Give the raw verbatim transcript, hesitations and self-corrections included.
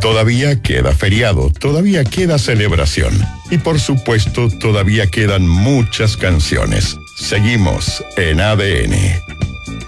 Todavía queda feriado, todavía queda celebración. Y por supuesto, todavía quedan muchas canciones. Seguimos en A D N.